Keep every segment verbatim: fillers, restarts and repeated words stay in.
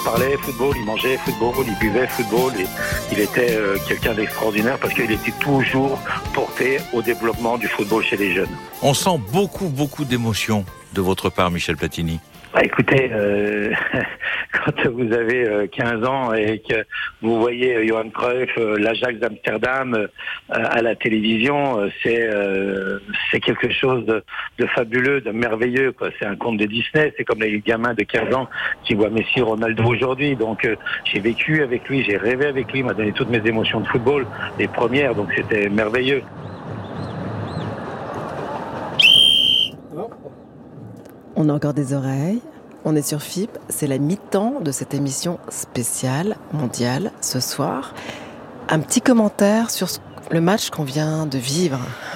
parlait football, il mangeait football, il buvait football. Et il était euh, quelqu'un d'extraordinaire parce qu'il était toujours porté au développement du football chez les jeunes. On sent beaucoup, beaucoup d'émotions de votre part, Michel Platini. Bah, écoutez, euh, quand vous avez euh, quinze ans et que vous voyez euh, Johan Cruyff, euh, l'Ajax d'Amsterdam euh, à la télévision, euh, c'est euh, c'est quelque chose de, de fabuleux, de merveilleux, quoi. C'est un conte de Disney. C'est comme les gamins de quinze ans qui voient Messi, Ronaldo aujourd'hui. Donc euh, j'ai vécu avec lui, j'ai rêvé avec lui, il m'a donné toutes mes émotions de football, les premières. Donc c'était merveilleux. On a encore des oreilles, on est sur F I P, c'est la mi-temps de cette émission spéciale mondiale ce soir. Un petit commentaire sur le match qu'on vient de vivre.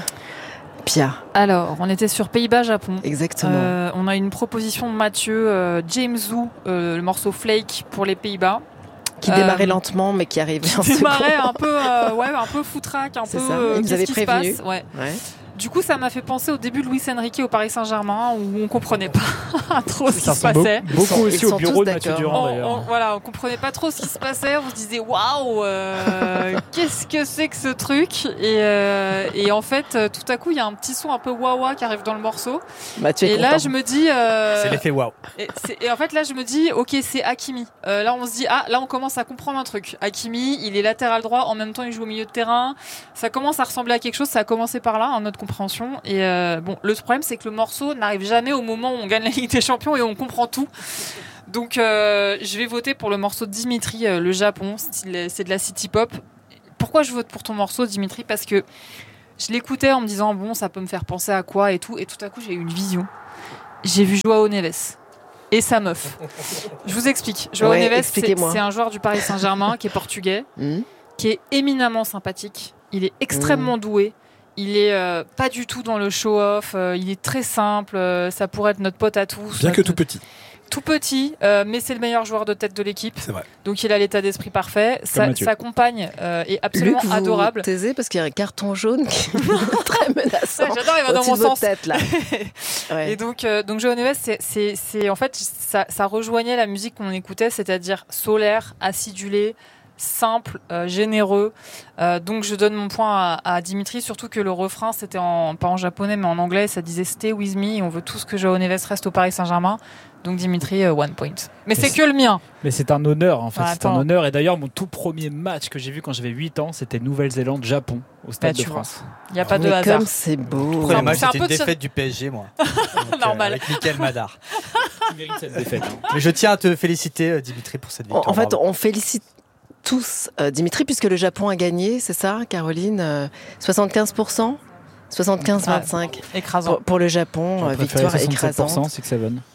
Pia. Alors, on était sur Pays-Bas-Japon. Exactement. Euh, on a une proposition de Mathieu, euh, James Wu, euh, le morceau Flake pour les Pays-Bas. Qui démarrait euh, lentement, mais qui arrivait en second. Qui démarrait un peu, euh, ouais, un peu foutraque, un c'est peu. Ça. Euh, Ils nous avaient prévenu. Ouais. ouais. Du coup, ça m'a fait penser au début de Luis Enrique au Paris Saint-Germain, où on comprenait pas trop ce qui se passait. Beaucoup aussi au bureau de Mathieu Durand, on, d'ailleurs. On, voilà, on comprenait pas trop ce qui se passait. On se disait waouh, euh, qu'est-ce que c'est que ce truc et, euh, et en fait, tout à coup, il y a un petit son un peu wawa qui arrive dans le morceau. Mathieu et est là, content. je me dis. Euh, c'est l'effet waouh. Et, et en fait, là, je me dis, ok, c'est Hakimi. Euh, là, on se dit, ah, là, on commence à comprendre un truc. Hakimi, il est latéral droit, en même temps, il joue au milieu de terrain. Ça commence à ressembler à quelque chose. Ça a commencé par là, en notre compréhension. Et Euh, bon, le problème, c'est que le morceau n'arrive jamais au moment où on gagne la Ligue des Champions et on comprend tout. Donc, euh, je vais voter pour le morceau de Dimitri, euh, le Japon. Style, c'est de la city pop. Pourquoi je vote pour ton morceau, Dimitri ? Parce que je l'écoutais en me disant, bon, ça peut me faire penser à quoi et tout. Et tout à coup, j'ai eu une vision. J'ai vu Joao Neves et sa meuf. Je vous explique. Joao ouais, Neves, c'est, c'est un joueur du Paris Saint-Germain qui est portugais, mmh. qui est éminemment sympathique. Il est extrêmement mmh. doué. Il est euh, pas du tout dans le show-off, euh, il est très simple, euh, ça pourrait être notre pote à tous. Bien que tout petit. Tout petit, euh, mais c'est le meilleur joueur de tête de l'équipe. C'est vrai. Donc il a l'état d'esprit parfait. Sa, sa compagne euh, est absolument Luc, adorable. Vous taisez parce qu'il y a un carton jaune qui est très menaçant. Ouais, j'adore, il va dans mon sens. Tête, là. Ouais. Et donc, euh, donc Joao Neves, c'est, c'est, c'est en fait ça, ça rejoignait la musique qu'on écoutait, c'est-à-dire solaire, acidulé, simple, euh, généreux. Euh, donc je donne mon point à, à Dimitri, surtout que le refrain c'était en, pas en japonais mais en anglais, ça disait Stay with me, et on veut tous que Joao Neves reste au Paris Saint-Germain. Donc Dimitri, euh, one point. Mais, mais c'est, c'est que le mien. Mais c'est un honneur en fait, ah, c'est un honneur. Et d'ailleurs mon tout premier match que j'ai vu quand j'avais huit ans, c'était Nouvelle-Zélande-Japon au Stade bah, de France. Il n'y a pas mais de hasard. Comme c'est beau. Le premier match, c'est c'était une de défaite ce... du P S G, moi. Donc, Normal. Euh, avec Mickaël Madar. Tu mérites cette défaite. Mais je tiens à te féliciter, Dimitri, pour cette victoire. En fait, bravo. on félicite tous euh, Dimitri, puisque le Japon a gagné, c'est ça, Caroline euh, soixante-quinze pour cent soixante-quinze à vingt-cinq ah, écrasant. Pour, pour le Japon, euh, victoire écrasante. C'est que ça donne.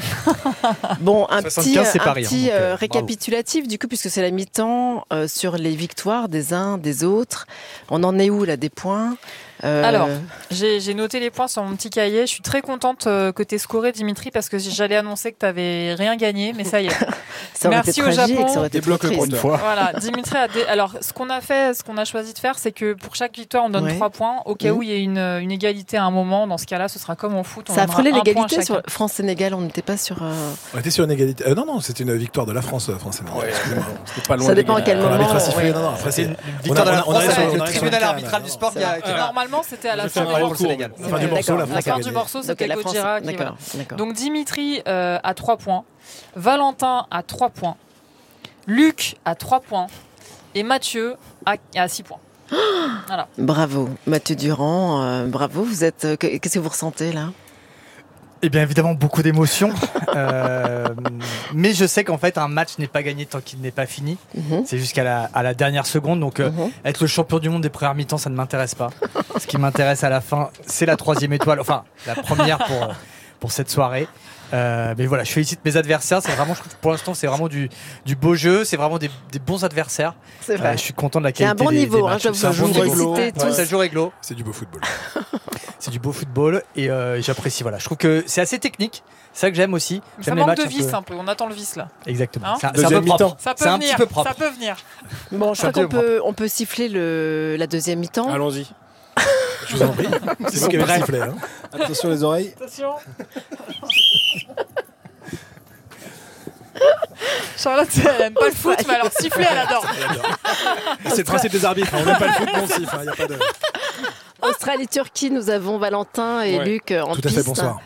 Bon, un petit, c'est un Paris, petit hein, donc, euh, euh, récapitulatif du coup, puisque c'est la mi-temps euh, sur les victoires des uns, des autres. On en est où là des points euh... Alors, j'ai, j'ai noté les points sur mon petit cahier. Je suis très contente euh, que tu aies scoré, Dimitri, parce que j'allais annoncer que tu n'avais rien gagné, mais ça y est. Ça aurait Merci été au tragique, Japon. ça aurait été trop triste. Une fois. Voilà, Dimitri a dé... Alors, ce qu'on a fait, ce qu'on a choisi de faire, c'est que pour chaque victoire, on donne ouais. trois points. Au cas mmh. où il y ait une, une égalité à un moment, dans ce cas-là, ce sera comme en foot. On ça a frôlé l'égalité sur chacun. France-Sénégal. On n'était pas sur. Euh... On était sur une égalité. Euh, non, non, c'était une victoire de la France, France-Sénégal. Ouais, excusez-moi. C'était pas loin. Ça dépend à quel moment. Ouais. Non, non, après, c'est une victoire de la France avec le tribunal arbitral du sport. Normalement, c'était à la fin du morceau. Fin du morceau, la France a gagné. du morceau, c'était Gojira. D'accord. Donc Dimitri a trois points, Valentin a trois points, Luc a trois points et Mathieu a six points. Voilà. Bravo, Mathieu Durand. Euh, bravo. Vous êtes. Euh, qu'est-ce que vous ressentez là ? Eh bien, évidemment, beaucoup d'émotions. euh, mais je sais qu'en fait, un match n'est pas gagné tant qu'il n'est pas fini. Mm-hmm. C'est jusqu'à la, à la dernière seconde. Donc, euh, mm-hmm. être le champion du monde des premières mi-temps, ça ne m'intéresse pas. Ce qui m'intéresse à la fin, c'est la troisième étoile. Enfin, la première pour, pour cette soirée. Euh, mais voilà, je félicite mes adversaires. C'est vraiment, je trouve, pour l'instant, c'est vraiment du, du beau jeu. C'est vraiment des, des bons adversaires. C'est vrai. Euh, je suis content de la qualité. C'est un bon des, niveau. des hein, je c'est un vous bon féliciter ouais. tous. Ça joue réglo. C'est du beau football. C'est du beau football et euh, j'apprécie. Voilà, je trouve que c'est assez technique. C'est ça que j'aime aussi. Ça j'aime manque les de vis un peu... un peu. On attend le vis là. Exactement. Hein c'est un, c'est un peu propre. Ça peut c'est venir. un petit peu propre. Ça peut venir. Bon, je crois qu'on peut, on peut siffler le, la deuxième mi-temps. Allons-y. Je vous en prie. C'est vous qui avez sifflé. Hein. Attention les oreilles. Attention. Charlotte, elle aime pas le foot, mais alors siffler, elle adore. C'est le principe des arbitres. On n'aime pas le foot, mais on siffle. Il n'y a pas de. Australie-Turquie, nous avons Valentin et Ouais. Luc en Tout piste. à fait, bonsoir.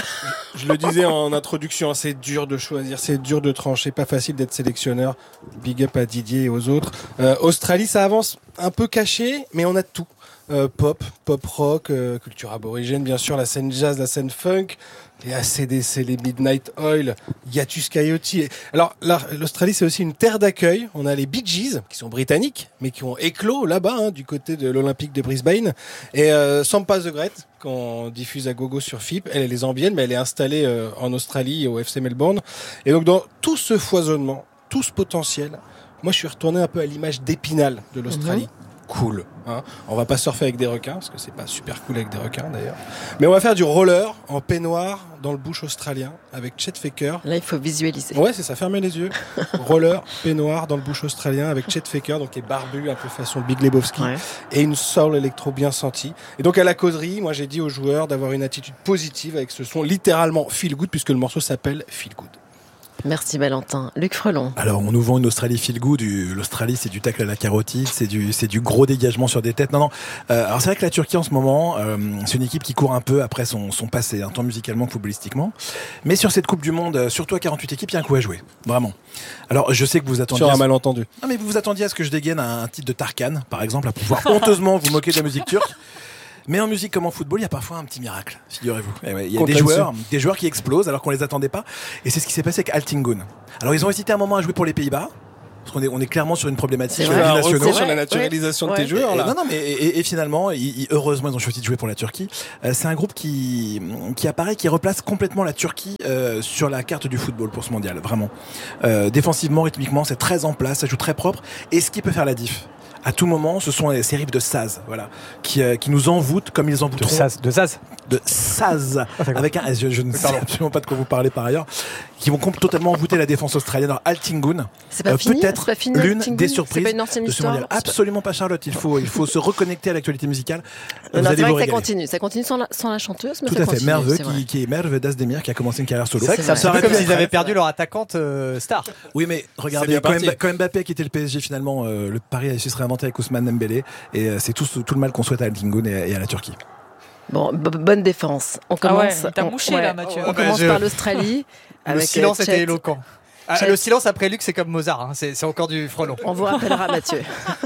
Je le disais en introduction, c'est dur de choisir, c'est dur de trancher, pas facile d'être sélectionneur. Big up à Didier et aux autres. Euh, Australie, ça avance un peu caché, mais on a de tout. Euh, pop, pop rock, euh, culture aborigène, bien sûr, la scène jazz, la scène funk, les A C D C, les Midnight Oil, Yatus Coyote. Alors, là, l'Australie, c'est aussi une terre d'accueil. On a les Bee Gees, qui sont britanniques, mais qui ont éclos là-bas, hein, du côté de l'Olympique de Brisbane. Et euh, Sampa The Great, qu'on diffuse à gogo sur F I P. Elle est les zambienne, mais elle est installée euh, en Australie, au F C Melbourne. Et donc, dans tout ce foisonnement, tout ce potentiel, moi, je suis retourné un peu à l'image d'Épinal de l'Australie. Mm-hmm. Cool, hein. On va pas surfer avec des requins, parce que c'est pas super cool avec des requins d'ailleurs. Mais on va faire du roller en peignoir dans le bush australien avec Chet Faker. Là, il faut visualiser. Ouais, c'est ça, fermez les yeux. Roller, peignoir dans le bush australien avec Chet Faker, donc qui est barbu, un peu façon Big Lebowski, ouais. Et une soul électro bien sentie. Et donc à la causerie, moi j'ai dit aux joueurs d'avoir une attitude positive avec ce son littéralement feel good, puisque le morceau s'appelle Feel Good. Merci Valentin. Luc Frelon. Alors on nous vend une Australie feel good. L'Australie c'est du tacle à la carotide, c'est du c'est du gros dégagement sur des têtes. Non non. Euh, alors c'est vrai que la Turquie en ce moment, euh, c'est une équipe qui court un peu après son son passé, hein, tant musicalement que footballistiquement. Mais sur cette Coupe du Monde, surtout à quarante-huit équipes, il y a un coup à jouer, vraiment. Alors je sais que vous attendiez. Sur un ce... malentendu. Non mais vous vous attendiez à ce que je dégaine un titre de Tarkan, par exemple, à pouvoir honteusement vous moquer de la musique turque. Mais en musique comme en football, il y a parfois un petit miracle, figurez-vous. Et ouais, il y a des joueurs, des joueurs qui explosent alors qu'on les attendait pas. Et c'est ce qui s'est passé avec Altingun. Alors ils ont hésité un moment à jouer pour les Pays-Bas. Parce qu'on est, on est clairement sur une problématique sur, nationale. sur la naturalisation ouais, de tes ouais. joueurs. Là. Et, non, non, mais et, et, et finalement, ils, heureusement, ils ont choisi de jouer pour la Turquie. Euh, c'est un groupe qui, qui apparaît, qui replace complètement la Turquie euh, sur la carte du football pour ce mondial, vraiment. Euh, défensivement, rythmiquement, c'est très en place, ça joue très propre. Et ce qui peut faire la diff, à tout moment, ce sont ces riffs de Saz, voilà, qui, euh, qui nous envoûtent comme ils envoûteront. De Saz, de Saz, de Saz, ah, avec un. Je, je ne sais absolument pas de quoi vous parlez par ailleurs. Qui vont totalement envoûter la défense australienne. Alors Altingun, c'est pas euh, fini, peut-être c'est pas fini, l'une Altingun, des surprises c'est pas une de ce mondial. Absolument pas, Charlotte. Il faut, il faut se reconnecter à l'actualité musicale. Non, non, c'est vrai que ça continue, ça continue sans la, sans la chanteuse, mais tout ça à fait. Continue, Merve qui, qui est Merve Dazdemir, qui a commencé une carrière solo. C'est vrai que ça serait comme s'ils avaient perdu leur attaquante euh, star. Oui, mais regardez, quand Mbappé qui était le P S G finalement, euh, le pari a su se réinventer avec Ousmane Dembélé, et euh, c'est tout, tout le mal qu'on souhaite à Altingun et, et à la Turquie. Bon, b- bonne défense. On commence. Ah ouais, t'as mouché ouais, là, Mathieu. On, on commence je... par l'Australie. Le avec silence euh, était éloquent. Ah, le silence après Luc, c'est comme Mozart. Hein. C'est, c'est encore du frelon. On vous rappellera, Mathieu.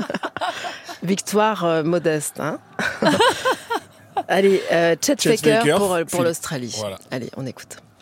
Victoire euh, modeste. Hein. Allez, euh, Chet Faker pour, pour l'Australie. Voilà. Allez, on écoute.